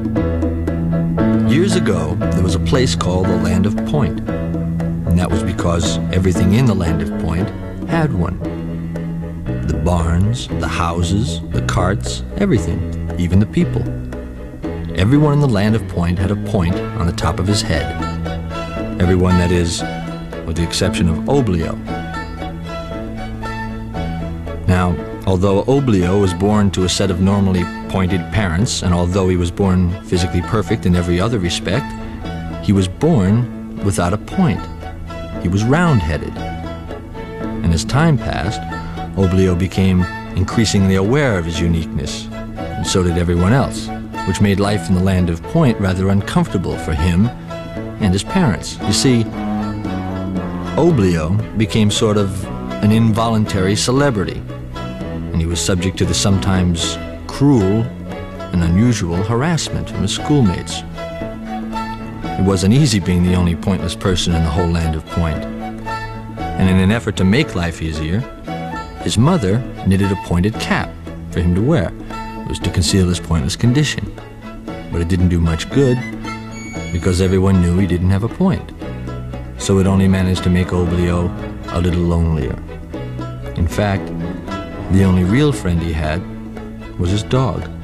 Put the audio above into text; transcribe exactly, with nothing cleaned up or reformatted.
Years ago, there was a place called the Land of Point, and that was because everything in the Land of Point had one. The barns, the houses, the carts, everything, even the people. Everyone in the Land of Point had a point on the top of his head. Everyone, that is, with the exception of Oblio. Now, although Oblio was born to a set of normally pointed parents, and although he was born physically perfect in every other respect, he was born without a point. He was round-headed. And as time passed, Oblio became increasingly aware of his uniqueness, and so did everyone else, which made life in the Land of Point rather uncomfortable for him and his parents. You see, Oblio became sort of an involuntary celebrity, and he was subject to the sometimes cruel and unusual harassment from his schoolmates. It wasn't easy being the only pointless person in the whole Land of Point. And in an effort to make life easier, his mother knitted a pointed cap for him to wear. It was to conceal his pointless condition. But it didn't do much good, because everyone knew he didn't have a point. So it only managed to make Oblio a little lonelier. In fact, the only real friend he had was his dog.